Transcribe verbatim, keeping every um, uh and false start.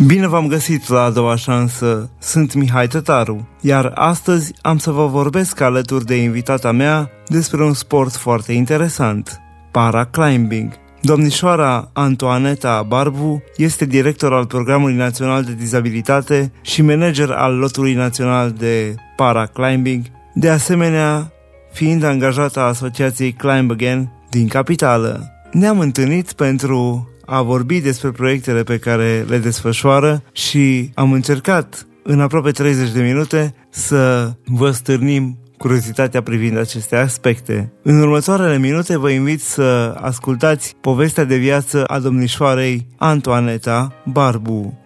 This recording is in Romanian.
Bine v-am găsit la A doua șansă, sunt Mihai Tătaru, iar astăzi am să vă vorbesc alături de invitata mea despre un sport foarte interesant, paraclimbing. Domnișoara Antoaneta Barbu este director al Programului Național de Dizabilitate și manager al lotului național de paraclimbing, de asemenea fiind angajată a asociației Climb Again din capitală. Ne-am întâlnit pentru a vorbi despre proiectele pe care le desfășoară și am încercat în aproape treizeci de minute să vă stârnim curiozitatea privind aceste aspecte. În următoarele minute vă invit să ascultați povestea de viață a domnișoarei Antoaneta Barbu.